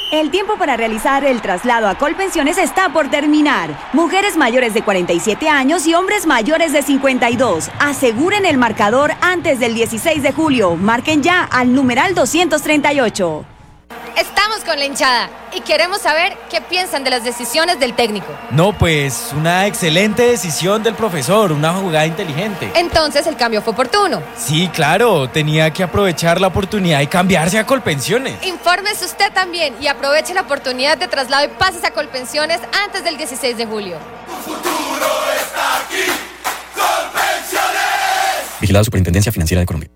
El tiempo para realizar el traslado a Colpensiones está por terminar. Mujeres mayores de 47 años y hombres mayores de 52. Aseguren el marcador antes del 16 de julio. Marquen ya al numeral 238. Estamos con la hinchada y queremos saber qué piensan de las decisiones del técnico. No, pues una excelente decisión del profesor, una jugada inteligente. Entonces el cambio fue oportuno. Sí, claro, tenía que aprovechar la oportunidad y cambiarse a Colpensiones. Infórmese usted también y aproveche la oportunidad de traslado y pases a Colpensiones antes del 16 de julio. Tu futuro está aquí, Colpensiones. Vigilado Superintendencia Financiera de Colombia.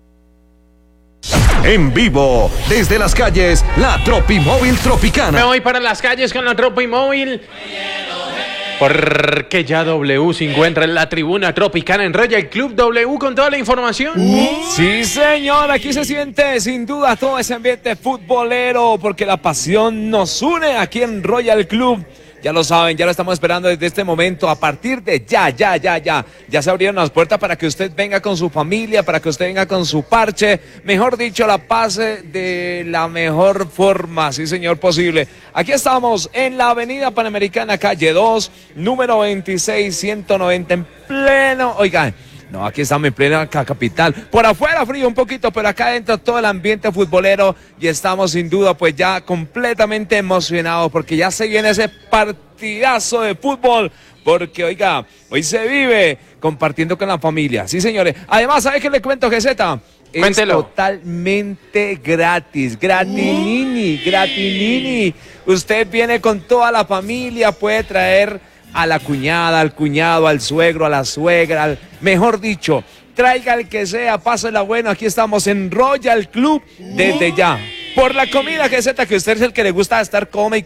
En vivo, desde las calles, la Tropimóvil Tropicana. Me voy para las calles con la Tropimóvil. Porque ya W se encuentra en la tribuna Tropicana en Royal Club. W con toda la información. Sí, señor, aquí se siente sin duda todo ese ambiente futbolero, porque la pasión nos une aquí en Royal Club. Ya lo saben, ya lo estamos esperando desde este momento. A partir de ya se abrieron las puertas para que usted venga con su familia, para que usted venga con su parche. Mejor dicho, la pase de la mejor forma, sí señor, posible. Aquí estamos en la avenida Panamericana, calle 2, número 26190, en pleno, oigan. No, aquí estamos en plena capital. Por afuera frío un poquito, pero acá adentro todo el ambiente futbolero. Y estamos sin duda pues ya completamente emocionados porque ya se viene ese partidazo de fútbol. Porque oiga, hoy se vive compartiendo con la familia. Sí, señores. Además, ¿sabe qué le cuento, GZ? Cuéntelo. Es totalmente gratis, gratinini. Usted viene con toda la familia, puede traer a la cuñada, al cuñado, al suegro, a la suegra, mejor dicho, traiga el que sea, pásela bueno, aquí estamos en Royal Club desde ya. Por la comida, que usted es el que le gusta estar come,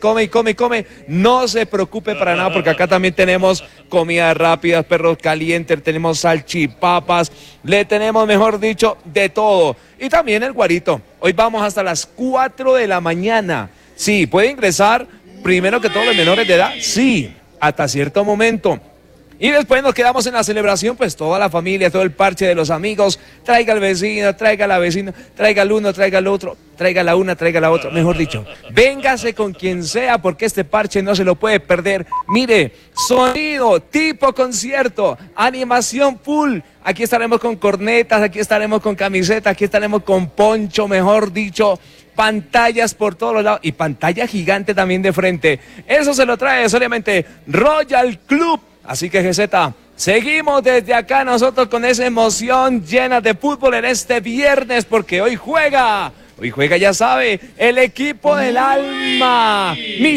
no se preocupe para nada, porque acá también tenemos comida rápida, perros calientes, tenemos salchipapas, le tenemos, mejor dicho, de todo. Y también el guarito, hoy vamos hasta las 4 de la mañana. Sí, puede ingresar primero que todos los menores de edad, sí, hasta cierto momento. Y después nos quedamos en la celebración, pues toda la familia, todo el parche de los amigos. Traiga al vecino, traiga la vecina, traiga el uno, traiga el otro, traiga la una, traiga la otra. Mejor dicho, véngase con quien sea, porque este parche no se lo puede perder. Mire, sonido, tipo concierto, animación full. Aquí estaremos con cornetas, aquí estaremos con camiseta, aquí estaremos con poncho, mejor dicho. Pantallas por todos los lados y pantalla gigante también de frente. Eso se lo trae solamente Royal Club. Así que GZ, seguimos desde acá nosotros con esa emoción llena de fútbol en este viernes, porque hoy juega, ya sabe, el equipo del alma,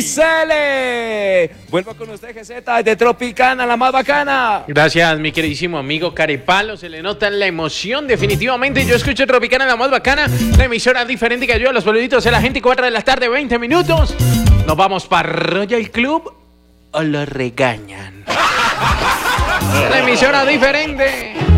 Micele. Vuelvo con usted, GZ, desde Tropicana, la más bacana. Gracias, mi queridísimo amigo Carepalo. Se le nota la emoción, definitivamente. Yo escucho Tropicana, la más bacana, la emisora diferente que ayuda a los boluditos a la gente. 4 de la tarde, 20 minutos. Nos vamos para Royal Club o lo regañan. La emisora diferente.